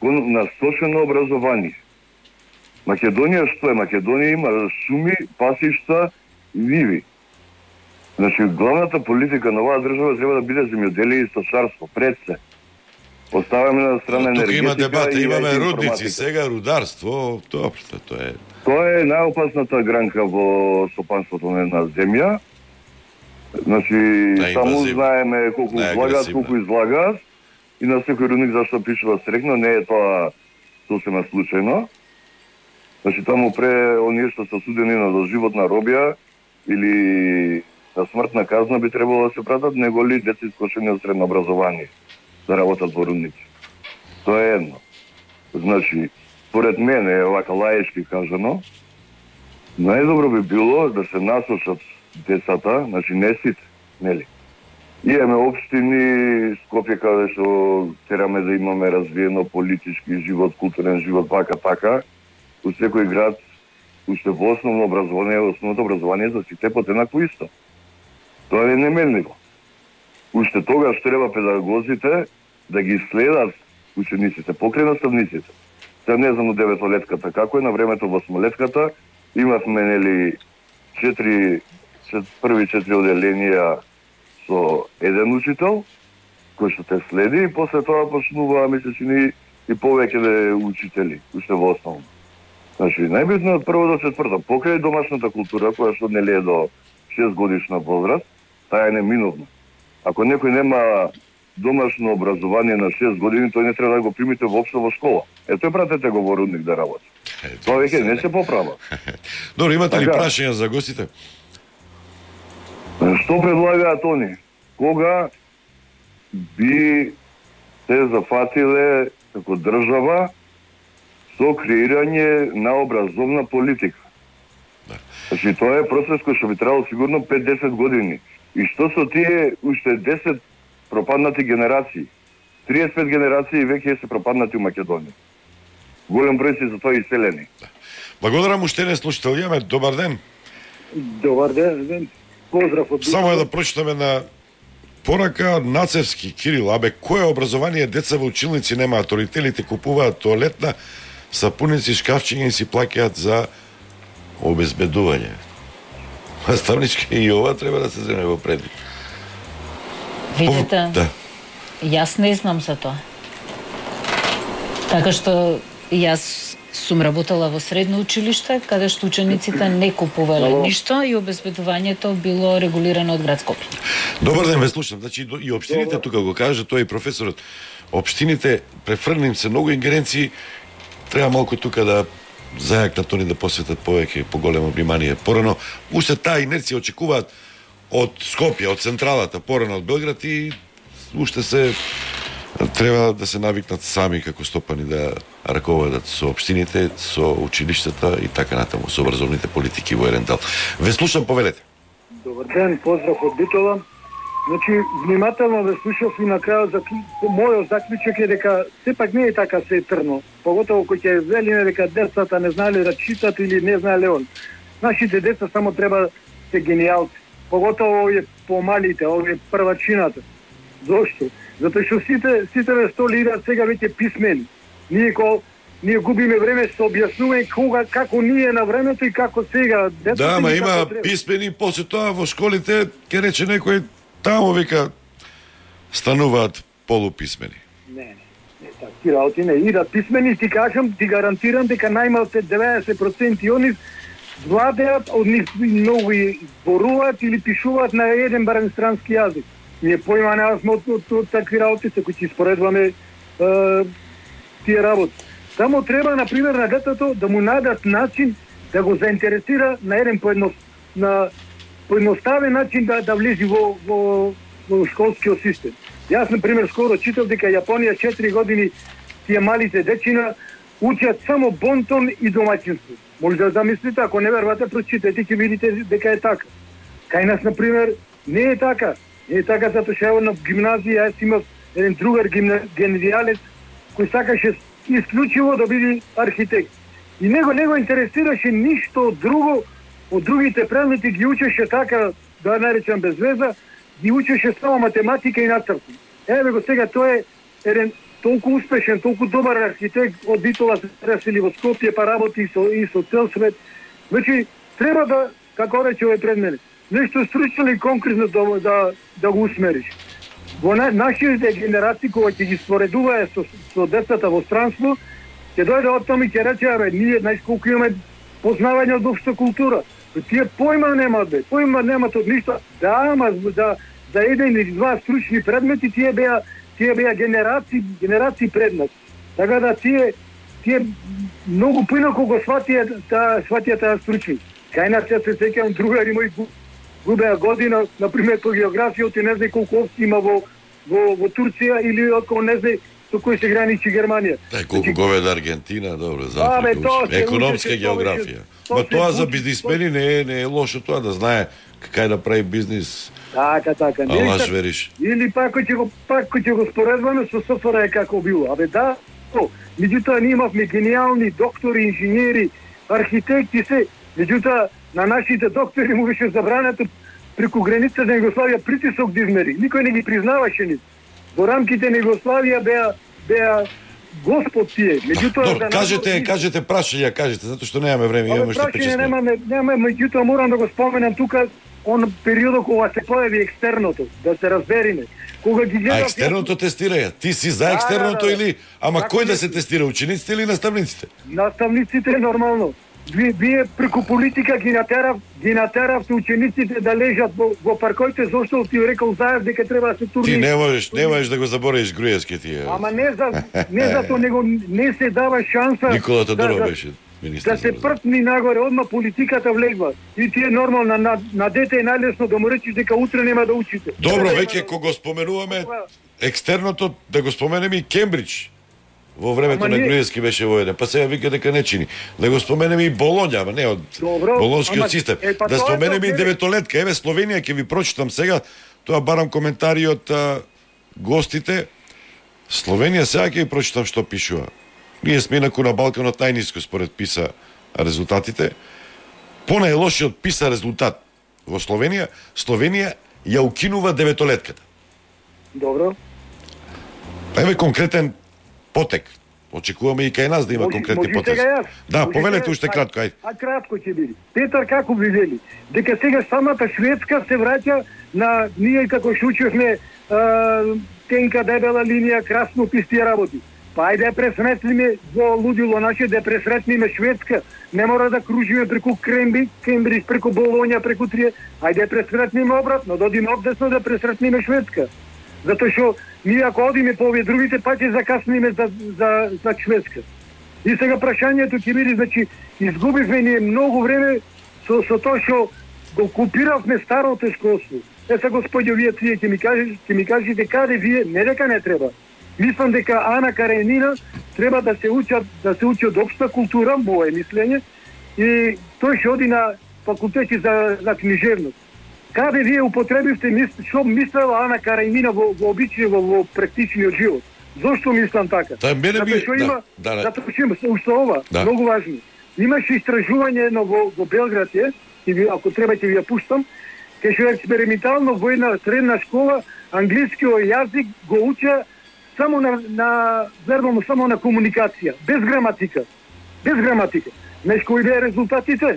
[SPEAKER 1] кон насочено образование. Македонија што е? Македонија има шуми, пасишта и ниви. Значи, главната политика на оваа држава треба да биде земјоделие и сточарство, пред се. Оставаме на страна
[SPEAKER 2] енергетика. Тука има дебата, имаме рудници, сега рударство, тоа тоа е.
[SPEAKER 1] Тоа е најопасната гранка во стопанството на една земја. Значи, само знаеме колку излагаат, колку излагаат и на секој рудник зашто пишува стрекно, не е тоа сосема случајно. Значи, таму пре оние што се осудени на доживотна робија или на смртна казна би требало да се пратат неголи деца искошени од средно образование да работат во рудници. Тоа е едно. Значи, според мене, овака лаешки кажано, најдобро би било да се насочат децата, значи не сите, нели? Имаме општини Скопје каде што тераме да имаме развиено политички живот, културен живот, вака така. У секој град, уште во основно образование, основното образование за сите подеднакво исто. Тоа е неменливо. Уште тогаш треба педагозите да ги следат учениците, покрај наставниците. Сега не знам од деветолетката како е, на времето во осмолетката имавме нели четири чет, први четири оделенија со еден учител кој што те следи и после тоа почнуваа ми се чини и повеќе учители, уште во основно. Значи, најбитно од прво до четврто, покрај домашната култура, која што нели е до шест годишна возраст, таа е неминовна. Ако некој нема домашно образование на шест години, тој не треба да го примите воопшто во школа. Ето пратете го во рудник да работи. Тоа веќе не се поправа.
[SPEAKER 2] Добро, имате ли прашања за гостите?
[SPEAKER 1] Што предлагаат они? Кога би се зафатиле како држава со креирање на образовна политика? Да. Значи, тоа е процес кој што би требало сигурно пет до десет години. И што со тие уште десет пропаднати генерации? триесет и пет генерации веќе се пропаднати у Македонија. Голем број се за тоа иселени.
[SPEAKER 2] Да. Благодарам уште еден слушател. Јаме, добар ден.
[SPEAKER 6] Добар ден. Поздрав од...
[SPEAKER 2] Само е да прочитаме на порака Нацевски Кирил. Абе, кое образование деца во училници немаат? Родителите купуваат тоалетна, сапуници, шкафчиња и си плаќаат за обезбедување. Наставничка и ова треба да се земе во предвид.
[SPEAKER 5] Видите,
[SPEAKER 2] да.
[SPEAKER 5] Јас не знам за тоа. Така што јас сум работела во средно училиште, каде што учениците не купувале ништо и обезбедувањето било регулирано од град Скопје.
[SPEAKER 2] Добар ден, ве слушам. Значи и општините тука го кажа тој и професорот. Општините префрлим се многу ингеренции, треба малку тука да зајакнат они да посветат повеќе поголемо внимание. Порано уште таа инерција очекуваат од Скопје, од централата, порано од Белград и уште се треба да се навикнат сами како стопани да раководат со општините, со училиштата и така натаму, со образовните политики во еден дел. Ве слушам, повелете.
[SPEAKER 6] Добар ден, поздрав од Битола. Значи, внимателно ве слушав и на крајот за мојот заклучок е дека сепак не е така се трно. Поготово кој ќе велиме дека децата не знаеле да читат или не знаеле он. Нашите деца само треба се гениалци. Поготово овие помалите, овие првачината. Зошто? Затоа што сите сите ве столираат сега веќе писмени. Ние ко ние губиме време со објаснување кога како ние на времето и како сега децата.
[SPEAKER 2] Да, ма има писмени, после тоа во школите ќе рече некој таму вика стануваат полуписмени.
[SPEAKER 6] Не, не, не, таки работи не. И да писмени ти кажам, ти гарантирам дека најмалку деветдесет проценти они владеат, од нив многу зборуваат или пишуваат на еден барем странски јазик. Ние поима немавме од, од, од такви работи, се кои ќе споредуваме е, тие работи. Само треба, например, на детето да му најдат начин да го заинтересира на еден поедно, на поедноставен начин да, да влези во, во, во школскиот систем. Јас, например, скоро читав дека Јапонија четири години тие малите дечина учат само бонтон и домаќинство. Може да замислите, ако не верувате, прочитате, ќе видите дека е така. Кај нас, например, не е така. Не е така, затоа што на гимназија јас имав еден другар генеријалец кој сакаше исклучиво да биде архитект. И него не го интересираше ништо друго од другите предмети, ги учеше така, да наречам без веза, ги учеше само математика и нацрти. Еве го сега, тоа е еден толку успешен, толку добар архитект од Битола се пресели во Скопје, па работи со и со цел свет. Значи треба да, како рече овој пред мене, нешто стручно и конкретно да да, да го усмериш. Во на, нашите генерации кога ќе ги споредува со, со децата во странство, ќе дојде од тоа и ќе рече, абе, ние знаеш колку имаме познавање од општа култура. Тие појма немаат, бе, појма немаат од ништо. Да, ама за за еден или два стручни предмети тие беа тие беа генерации генерации пред нас. Така да тие тие многу поинаку го сватија таа сватија таа стручни. Кај нас се сеќавам другари мои губеа година, на пример по географија, ти не знае колку овци има во во во Турција или ако не знае со кој се граничи Германија.
[SPEAKER 2] Да, колку говеда Аргентина, добро, за Африка. Економска географија. Ма тоа за бизнисмени не е не е лошо тоа да знае кај да прави бизнис.
[SPEAKER 6] Така, така.
[SPEAKER 2] А лаш вериш.
[SPEAKER 6] Или пак ќе го пак ќе го споредуваме со СФР како било. Абе да, то. Меѓутоа ние имавме гениални доктори, инженери, архитекти се. Меѓутоа на нашите доктори му беше забрането преку границата на Југославија притисок да измери. Никој не ги признаваше ни. Во рамките на Југославија беа беа Господ тие. Меѓутоа
[SPEAKER 2] Добро, кажете, нас... кажете прашања, кажете, затоа што немаме време, имаме што причесме.
[SPEAKER 6] Немаме, немаме, меѓутоа морам да го споменам тука он периодот кога се појави екстерното, да се разбериме. Кога ги гледав...
[SPEAKER 2] А екстерното тестирање? Ти си за екстерното
[SPEAKER 6] да, да, да.
[SPEAKER 2] или... Ама
[SPEAKER 6] Тако
[SPEAKER 2] кој да
[SPEAKER 6] не...
[SPEAKER 2] се тестира, учениците или наставниците?
[SPEAKER 6] Наставниците нормално. Вие, вие преку политика ги натерав, ги натеравте учениците да лежат во, во паркоите, зашто ти рекол заев дека треба да се турни.
[SPEAKER 2] Ти не можеш, не можеш да го заборавиш Груевски тие.
[SPEAKER 6] Ама не за не за тоа него не се дава шанса.
[SPEAKER 2] Никола Тодоров
[SPEAKER 6] да,
[SPEAKER 2] беше министер.
[SPEAKER 6] Да се пртни нагоре, одма политиката влегва. И ти е нормално на, на дете е најлесно да му речиш дека утре нема да учите.
[SPEAKER 2] Добро, веќе кога го споменуваме екстерното, да го споменеме и Кембридж. Во времето на Груевски беше воеден, па сега вика дека не чини. Да го споменеме и Болоња, ама не од болонскиот систем. Е, па да споменеме и деветолетка. Еве Словенија, ќе ви прочитам сега, тоа барам коментари од а, гостите. Словенија сега ќе ви прочитам што пишува. Ние сме инаку на Балканот најниско според ПИСА резултатите. Понајлошиот ПИСА резултат во Словенија, Словенија ја укинува деветолетката.
[SPEAKER 6] Добро.
[SPEAKER 2] Еве конкретен потек. Очекуваме и кај нас да има
[SPEAKER 6] може,
[SPEAKER 2] конкретни потези. Да, повелете уште кратко, ајде.
[SPEAKER 6] А, а кратко ќе биде. Петар како ви вели? Дека сега самата Шведска се враќа на ние како што учевме тенка дебела линија, красно писти работи. Па ајде да пресретниме во лудило наше, да пресретниме Шведска. Не мора да кружиме преку Кремби, Кембридж, преку Болоња, преку Трие. Ајде да пресретниме обратно, да одиме одесно да пресретниме Шведска. Затоа што ние ако одиме по овие другите, па ќе закасниме за, за, за Шведска. И сега прашањето ќе биде, значи, изгубивме ние многу време со, со тоа што го купиравме старото школство. Е сега господјо, вие тие ќе ми кажете, ќе ми кажете каде вие, не дека не треба. Мислам дека Ана Каренина треба да се учат, да се учи од општа култура, мое мислење, и тој ќе оди на факултети за, за книжевност. Каде вие употребивте мисли, што мислела Ана Каренина во, во обичај, во, во практичниот живот? Зошто мислам така?
[SPEAKER 2] Та мене
[SPEAKER 6] затоа што
[SPEAKER 2] да,
[SPEAKER 6] има,
[SPEAKER 2] да, да.
[SPEAKER 6] затоа што има уште ова,
[SPEAKER 2] да.
[SPEAKER 6] Многу важно. Имаше истражување едно во, во Белград е, и ви, ако треба ќе ви ја пуштам, кај што експериментално во една средна школа англискиот јазик го уча само на, на вербално само на комуникација, без граматика. Без граматика. Знаеш кои беа резултатите?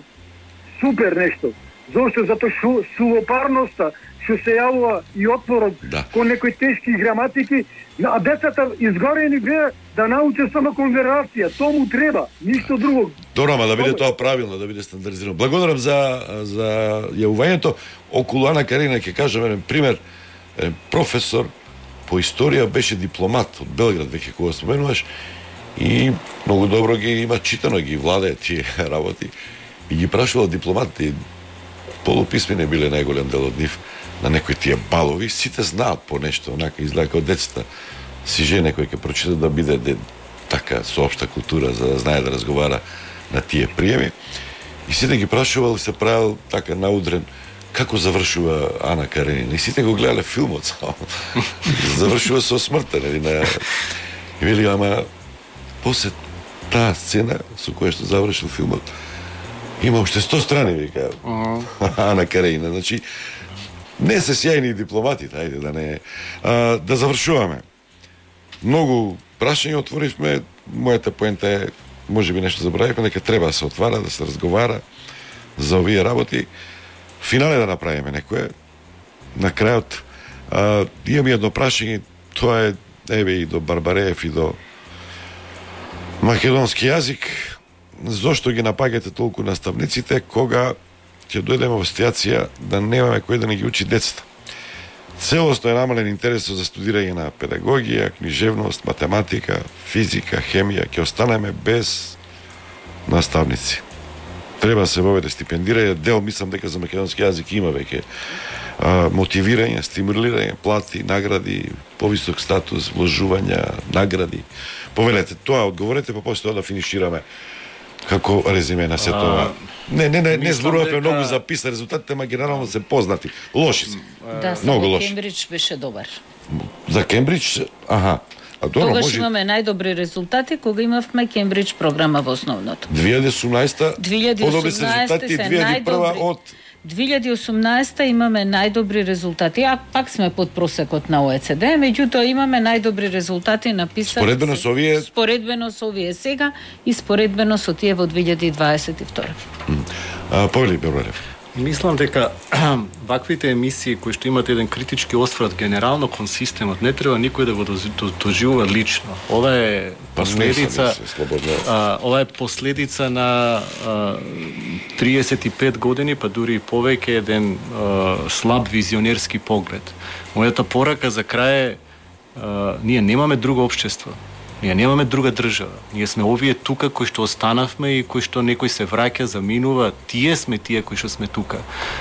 [SPEAKER 6] Супер нешто. Зошто? Затоа што сувопарноста што се јавува и отпорот да. Кон некои тешки граматики, а децата изгорени беа да научат само конверзација. Тоа му треба, ништо друго.
[SPEAKER 2] Добро, ама да биде тоа правилно, да биде стандардизирано. Благодарам за за јавувањето. Околу Ана Каренина ќе кажам еден пример. Еден професор по историја беше дипломат од Белград, веќе кога споменуваш, и многу добро ги има читано, ги владее тие работи. И ги прашувал дипломатите, полуписмени биле најголем дел од нив на некои тие балови, сите знаат по нешто, онака излака од децата. Си жене кој ќе прочита да биде де, така со општа култура, за да знае да разговара на тие приеми. И сите ги прашувал и се правил така наудрен како завршува Ана Каренина. И сите го гледале филмот само. Завршува со смртта, нели, на... И вели, ама после таа сцена со која што завршил филмот, има уште сто страни, вика, uh-huh. Ана Каренина. Значи, не се сјајни дипломатите, ајде да не... А, да завршуваме. Многу прашање отворивме, мојата поента е, може би нешто забравивме, дека треба да се отвара, да се разговара за овие работи. Финале да направиме некое. На крајот, а, имам едно прашање, тоа е, еве, и до Барбареев, и до македонски јазик. Зошто ги напаѓате толку наставниците, кога ќе дојдеме во ситуација да немаме кој да не ги учи децата? Целосно е намален интересот за студирање на педагогија, книжевност, математика, физика, хемија, ќе останеме без наставници. Треба да се воведе стипендирање, дел мислам дека за македонски јазик има веќе а, мотивирање, стимулирање, плати, награди, повисок статус, вложувања, награди. Повелете тоа, одговорете, па после тоа да финишираме како резиме на се тоа. Не, не, не, не зборуваме дека... многу за писа, резултатите ма генерално се познати. Лоши се.
[SPEAKER 5] Да,
[SPEAKER 2] многу лоши.
[SPEAKER 5] Кембридж беше добар.
[SPEAKER 2] За Кембридж, аха. А добро,
[SPEAKER 5] тогаш
[SPEAKER 2] може...
[SPEAKER 5] имаме најдобри резултати кога имавме Кембридж програма во основното.
[SPEAKER 2] две илјади и осумнаесета подобри се резултати, две илјади и прва од
[SPEAKER 5] две илјади и осумнаесета имаме најдобри резултати. А пак сме под просекот на О Е Це Де, меѓутоа имаме најдобри резултати написани
[SPEAKER 2] споредбено со овие
[SPEAKER 5] споредбено со овие сега и споредбено со тие во две илјади и дваесет и втора.
[SPEAKER 2] А Павле Бербарев.
[SPEAKER 4] Мислам дека ваквите емисии кои што имат еден критички осврат генерално кон системот, не треба никој да го доживува лично. Ова е последица а, ова е последица на а, триесет и пет години, па дури и повеќе еден а, слаб визионерски поглед. Мојата порака за крај е а, ние немаме друго општество. Ние немаме друга држава. Ние сме овие тука кои што останавме и кои што некој се враќа, заминува. Тие сме тие кои што сме тука.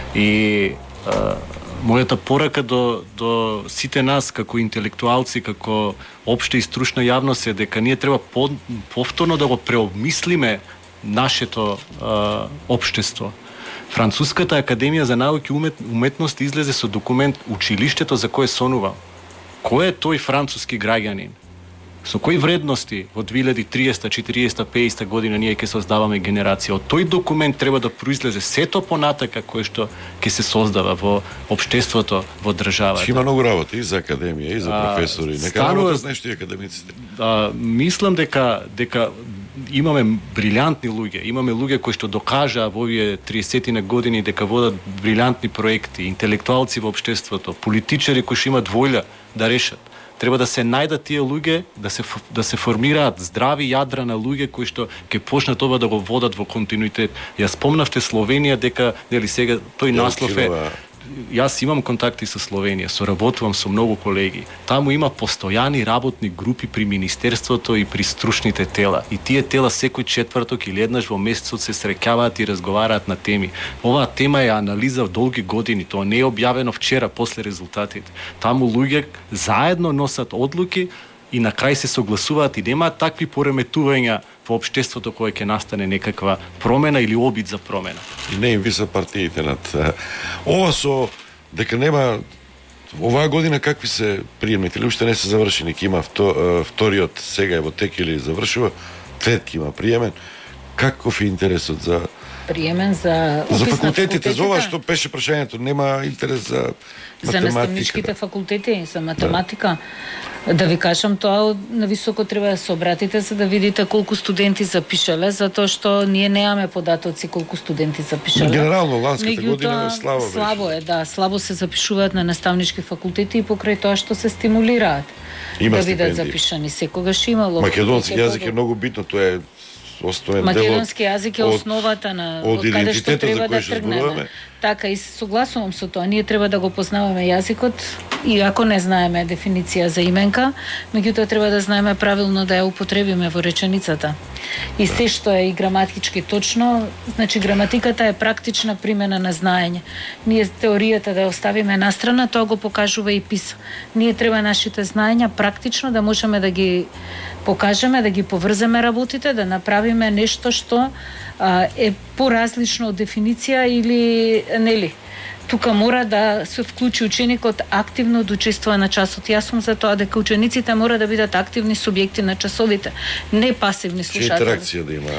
[SPEAKER 4] И а, мојата порака до, до сите нас како интелектуалци, како општа и стручна јавност е дека ние треба по, повторно да го преобмислиме нашето а, општество. Француската академија за науки и умет, уметност излезе со документ Училиштето за кое сонува. Кој е тој француски граѓанин? Со кои вредности во две илјади и триесета, четириесета, пеесета година ние ќе создаваме генерација? Од тој документ треба да произлезе сето понатака кое што ќе се создава во општеството, во државата.
[SPEAKER 2] Има многу работа и за академија, и за професори. Нека работат нешто и академиците.
[SPEAKER 4] А, мислам дека дека имаме брилјантни луѓе, имаме луѓе кои што докажаа во овие триесетина години дека водат брилјантни проекти, интелектуалци во општеството, политичари кои што имаат воља да решат. Треба да се најдат тие луѓе, да се да се формираат здрави јадра на луѓе кои што ќе почнат ова да го водат во континуитет. Ја спомнавте Словенија дека нели сега тој наслов е. Јас имам контакти со Словенија, соработувам со многу колеги. Таму има постојани работни групи при министерството и при стручните тела. И тие тела секој четврток или еднаш во месецот се среќаваат и разговараат на теми. Оваа тема е анализа в долги години, тоа не е објавено вчера после резултатите. Таму луѓе заедно носат одлуки и на крај се согласуваат и немаат такви пореметувања во општеството кое ќе настане некаква промена или обид за промена.
[SPEAKER 2] И не им висат партиите над ова со дека нема оваа година какви се приемните или уште не се завршени, ќе има вто, вториот сега е во тек или завршува, третки има приемен. Каков е интересот за
[SPEAKER 5] приемен за
[SPEAKER 2] за факултетите, за ова што беше прашањето, нема интерес за математика.
[SPEAKER 5] За наставничките факултети, за математика. Да. да ви кажам, тоа на високо треба да се обратите за да видите колку студенти запишале, затоа што ние немаме податоци колку студенти запишале.
[SPEAKER 2] Генерално ланската година слабо беше.
[SPEAKER 5] Слабо е, да, слабо се запишуваат на наставнички факултети и покрај тоа што се стимулираат.
[SPEAKER 2] Има
[SPEAKER 5] да бидат
[SPEAKER 2] стипендии.
[SPEAKER 5] запишани, секогаш имало.
[SPEAKER 2] Македонски јазик е многу битно, тоа е основен дел.
[SPEAKER 5] Македонски јазик е основата на
[SPEAKER 2] од,
[SPEAKER 5] од каде што треба да
[SPEAKER 2] тргнеме.
[SPEAKER 5] тргнеме. Така и согласувам со тоа. Ние треба да го познаваме јазикот, иако не знаеме дефиниција за именка, меѓутоа треба да знаеме правилно да ја употребиме во реченицата. И се што е и граматички точно, значи граматиката е практична примена на знаење. Ние теоријата да ја оставиме настрана, тоа го покажува и ПИСА. Ние треба нашите знаења практично да можеме да ги покажеме, да ги поврземе работите, да направиме нешто што а, е поразлично од дефиниција или нели. Тука мора да се вклучи ученикот активно да учествува на часот. Јас сум за тоа дека учениците мора да бидат активни субјекти на часовите, не пасивни слушатели.
[SPEAKER 2] Интеракција да има.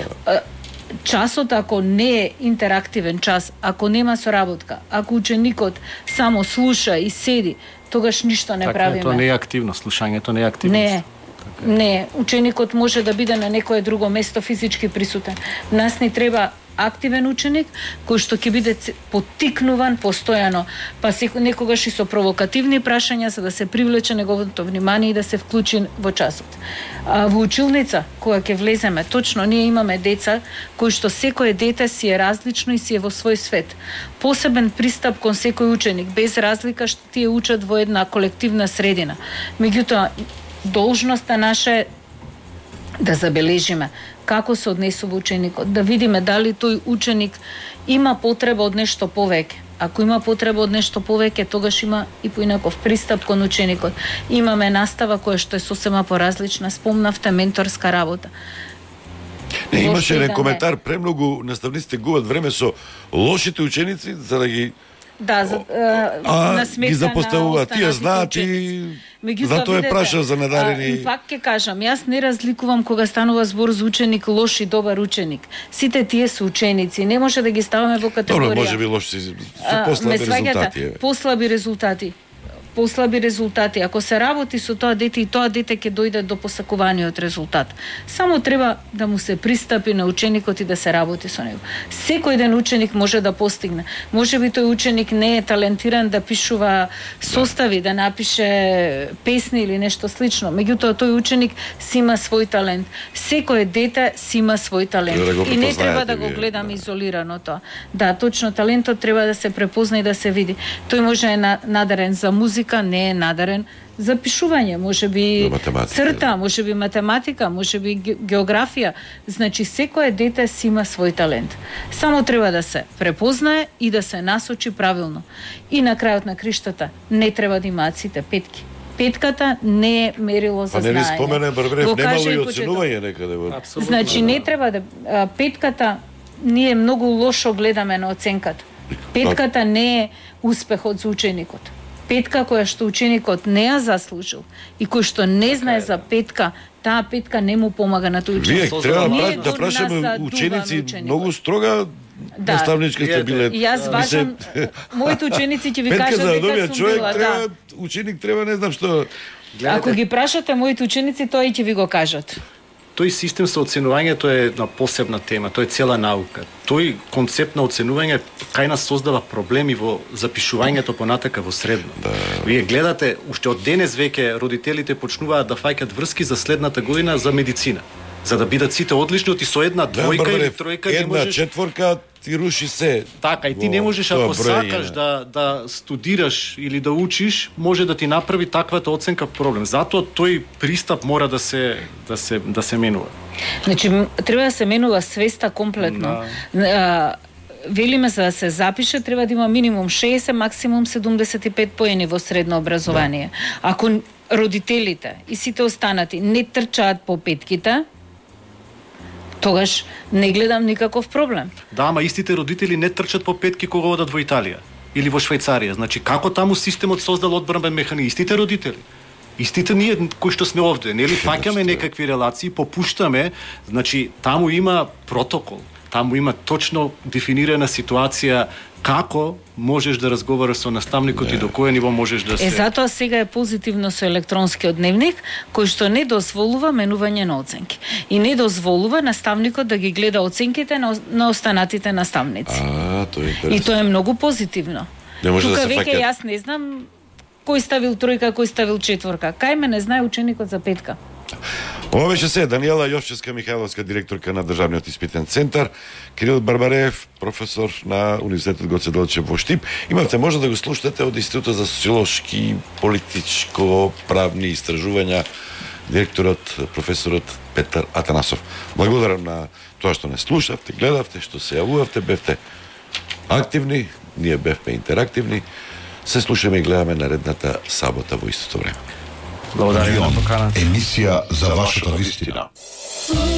[SPEAKER 5] Часот ако не е интерактивен час, ако нема соработка, ако ученикот само слуша и седи, тогаш ништо не
[SPEAKER 4] така,
[SPEAKER 5] правиме.
[SPEAKER 4] Тоа не е активно, слушањето не е активност.
[SPEAKER 5] Не е. Не, ученикот може да биде на некое друго место физички присутен. Нас ни треба активен ученик кој што ќе биде поттикнуван постојано, па секој некогаш и со провокативни прашања за да се привлече неговото внимание и да се вклучи во часот. А во училница која ќе влеземе, точно ние имаме деца кои што секое дете си е различно и си е во свој свет. Посебен пристап кон секој ученик, без разлика што тие учат во една колективна средина. Меѓутоа, должноста наша е да забележиме како се однесува ученикот, да видиме дали тој ученик има потреба од нешто повеќе. Ако има потреба од нешто повеќе, тогаш има и поинаков пристап кон ученикот. Имаме настава која што е сосема поразлична, спомнавте менторска работа.
[SPEAKER 2] Не, имаше еден коментар, премногу наставниците губат време со лошите ученици за да ги
[SPEAKER 5] Да, за,
[SPEAKER 2] а,
[SPEAKER 5] на сметка
[SPEAKER 2] ги запоставуваат. Тие знаат и затоа е прашал за надарени.
[SPEAKER 5] Пак ќе кажам, јас не разликувам кога станува збор за ученик лош и добар ученик. Сите тие се ученици, не може да ги ставаме во категорија.
[SPEAKER 2] Добро, може би лош си со послаби резултати.
[SPEAKER 5] Послаби резултати. Послаби резултати. Ако се работи со тоа дете и тоа дете ќе дојде до посакуваниот резултат. Само треба да му се пристапи на ученикот и да се работи со него. Секој ден ученик може да постигне. Може би тој ученик не е талентиран да пишува состави, да напише песни или нешто слично. Меѓутоа тој ученик си има свој талент. Секој дете си има свој талент.
[SPEAKER 2] Да
[SPEAKER 5] и не треба да го гледаме да. изолирано тоа. Да, точно талентот треба да се препозна и да се види. Тој може е надарен за музика, не е надарен за пишување, може би црта, може би математика, може би географија. Значи, секое дете си има свој талент. Само треба да се препознае и да се насочи правилно. И на крајот на криштата не треба да имаат сите петки. Петката не е мерило за знаење.
[SPEAKER 2] А не ли спомене Барбарев, немало и оценување некаде?
[SPEAKER 5] Значи, не треба да... Петката, ние многу лошо гледаме на оценката. Петката не е успехот за ученикот. Петка која што ученикот не ја заслужил и кој што не знае за петка, таа петка не му помага на тој ученик.
[SPEAKER 2] Вие треба да, да прашаме ученици многу строга да, наставничка сте биле.
[SPEAKER 5] Јас важам, моите ученици ќе ви кажат дека сум била,
[SPEAKER 2] треба,
[SPEAKER 5] да.
[SPEAKER 2] Ученик треба не знам што.
[SPEAKER 5] Ако ги прашате моите ученици, тоа и ќе ви го кажат.
[SPEAKER 4] Тој систем со оценувањето е една посебна тема, тоа е цела наука. Тој концепт на оценување кај нас создава проблеми во запишувањето понатака во средно. Да. Вие гледате, уште од денес веќе родителите почнуваат да фаќат врски за следната година за медицина. За да бидат сите одлични, и со една двојка или тројка не
[SPEAKER 2] една
[SPEAKER 4] можеш...
[SPEAKER 2] четворка ти руши се.
[SPEAKER 4] Така, и ти не можеш, ако сакаш да, да студираш или да учиш, може да ти направи таквата оценка проблем. Затоа тој пристап мора да се, да се, да се менува.
[SPEAKER 5] Значи, треба да се менува свеста комплетно. Да. Велиме, за да се запише, треба да има минимум шеесет, максимум седумдесет и пет поени во средно образование. Да. Ако родителите и сите останати не трчаат по петките, тогаш не гледам никаков проблем.
[SPEAKER 4] Да, ама истите родители не трчат по петки кога одат во Италија или во Швајцарија. Значи, како таму системот создал одбранбен механизм? Истите родители. Истите ние кои што сме овде, нели фаќаме некакви релации, попуштаме, значи таму има протокол, таму има точно дефинирана ситуација како можеш да разговараш со наставникот yeah. и до кој ниво можеш да се...
[SPEAKER 5] Е, затоа сега е позитивно со електронскиот дневник, кој што не дозволува менување на оценки. И не дозволува наставникот да ги гледа оценките на, на останатите наставници.
[SPEAKER 2] А, тоа е интересно.
[SPEAKER 5] И тоа е многу позитивно.
[SPEAKER 2] да
[SPEAKER 5] Тука
[SPEAKER 2] веќе
[SPEAKER 5] факет... јас не знам кој ставил тројка, кој ставил четворка. Кај ме не знае ученикот за петка.
[SPEAKER 2] Ова беше се Даниела Јовчевска-Михајловска, директорка на Државниот испитен центар, Кирил Барбареев, професор на Универзитетот Гоце Делчев во Штип. Имате може да го слушате од Институтот за социолошки, политичко, правни истражувања, директорот, професорот Петар Атанасов. Благодарам на тоа што не слушавте, гледавте, што се јавувавте, бевте активни, ние бевме интерактивни. Се слушаме и гледаме наредната сабота во истото време.
[SPEAKER 4] Благодарам на поканата.
[SPEAKER 7] Емисија за вашата вистина.